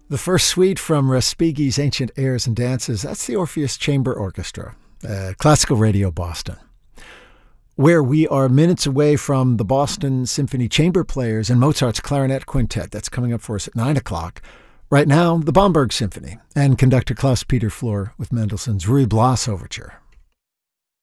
The first suite from Respighi's Ancient Airs and Dances, that's the Orpheus Chamber Orchestra, Classical Radio Boston, where we are minutes away from the Boston Symphony Chamber Players and Mozart's Clarinet Quintet. That's coming up for us at 9 o'clock. Right now, the Bamberg Symphony and conductor Klaus-Peter Flor with Mendelssohn's Ruy Blas Overture.